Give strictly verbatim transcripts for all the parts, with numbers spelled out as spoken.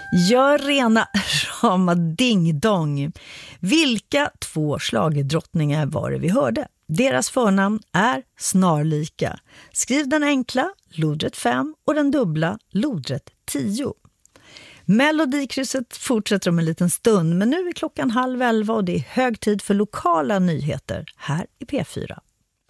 Gör rena rama ding-dong. Vilka två schlagerdrottningar var det vi hörde? Deras förnamn är snarlika. Skriv den enkla, lodrätt fem, och den dubbla, lodrätt tio. Melodikrysset fortsätter om en liten stund, men nu är klockan halv elva och det är hög tid för lokala nyheter här i P fyra.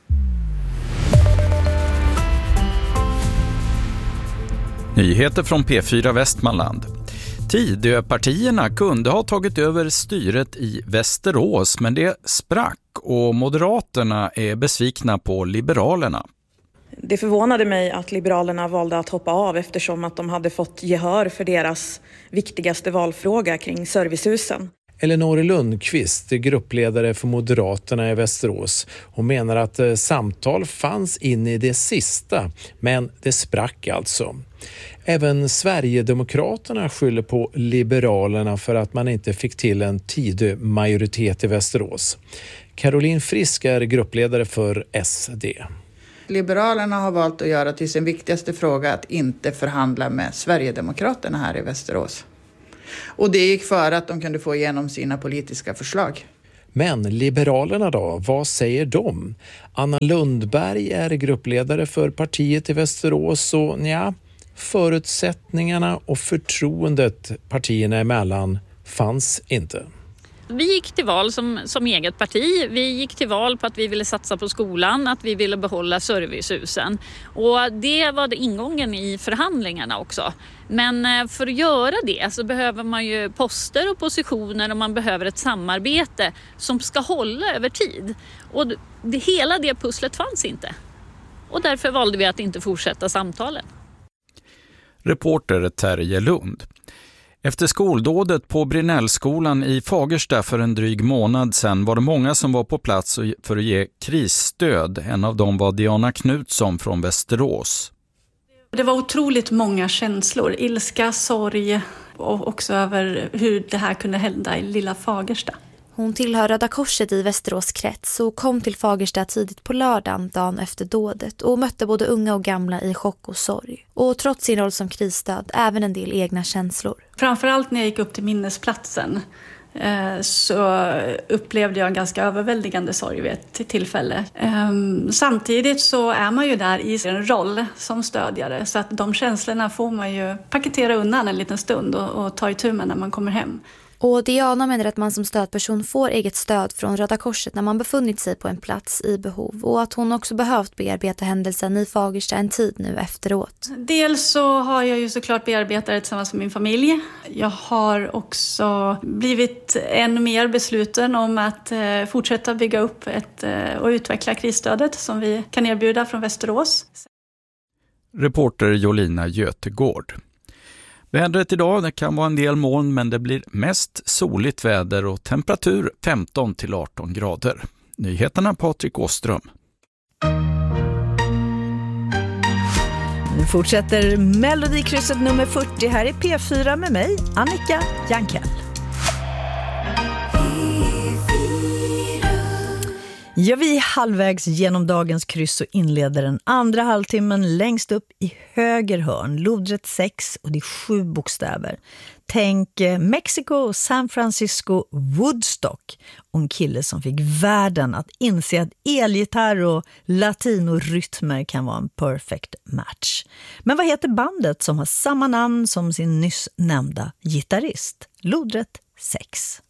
Nyheter från P fyra Västmanland. Tidöpartierna kunde ha tagit över styret i Västerås, men det sprack och Moderaterna är besvikna på Liberalerna. Det förvånade mig att Liberalerna valde att hoppa av eftersom att de hade fått gehör för deras viktigaste valfråga kring servicehusen. Elinor Lundqvist, gruppledare för Moderaterna i Västerås, hon menar att samtal fanns in i det sista, men det sprack alltså. Även Sverigedemokraterna skyller på Liberalerna för att man inte fick till en Tidö-majoritet i Västerås. Caroline Frisk är gruppledare för S D. Liberalerna har valt att göra till sin viktigaste fråga att inte förhandla med Sverigedemokraterna här i Västerås. Och det gick för att de kunde få igenom sina politiska förslag. Men Liberalerna då, vad säger de? Anna Lundberg är gruppledare för partiet i Västerås och nja, förutsättningarna och förtroendet partierna emellan fanns inte. Vi gick till val som, som eget parti. Vi gick till val på att vi ville satsa på skolan, att vi ville behålla servicehusen. Och det var det ingången i förhandlingarna också. Men för att göra det så behöver man ju poster och positioner och man behöver ett samarbete som ska hålla över tid. Och det, hela det pusslet fanns inte. Och därför valde vi att inte fortsätta samtalen. Reporter Terje Lund. Efter skoldådet på Brinellskolan i Fagersta för en dryg månad sedan var det många som var på plats för att ge krisstöd. En av dem var Diana Knutsson från Västerås. Det var otroligt många känslor, ilska, sorg och också över hur det här kunde hända i lilla Fagersta. Hon tillhör Röda Korset i Västerås krets och kom till Fagersta tidigt på lördagen dagen efter dådet och mötte både unga och gamla i chock och sorg. Och trots sin roll som krisstöd även en del egna känslor. Framförallt när jag gick upp till minnesplatsen eh, så upplevde jag en ganska överväldigande sorg vid ett tillfälle. Eh, samtidigt så är man ju där i sin roll som stödjare så att de känslorna får man ju paketera undan en liten stund och, och ta itu med när man kommer hem. Och Diana menar att man som stödperson får eget stöd från Röda Korset när man befunnit sig på en plats i behov och att hon också behövt bearbeta händelsen i Fagersta en tid nu efteråt. Dels så har jag ju såklart bearbetat det tillsammans med min familj. Jag har också blivit än mer besluten om att eh, fortsätta bygga upp ett, eh, och utveckla krisstödet som vi kan erbjuda från Västerås. Reporter Jolina Götegård. Vädret idag, det kan vara en del moln men det blir mest soligt väder och temperatur femton till arton grader. Nyheterna Patrik Åström. Nu fortsätter Melodikrysset nummer fyrtio här i P fyra med mig, Annika Jankell. Ja, vi är halvvägs genom dagens kryss och inleder den andra halvtimmen längst upp i höger hörn. Lodrätt sex och det är sju bokstäver. Tänk eh, Mexiko, San Francisco, Woodstock och en kille som fick världen att inse att elgitarr och latinorytmer kan vara en perfect match. Men vad heter bandet som har samma namn som sin nyss nämnda gitarrist? Lodrätt sex.